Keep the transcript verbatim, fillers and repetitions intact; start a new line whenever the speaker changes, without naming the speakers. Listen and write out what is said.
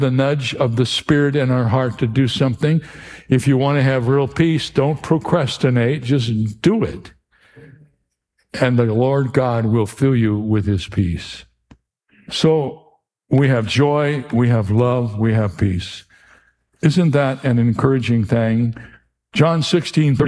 the nudge of the Spirit in our heart to do something. If you want to have real peace, don't procrastinate. Just do it. And the Lord God will fill you with his peace. So we have joy, we have love, we have peace. Isn't that an encouraging thing? John sixteen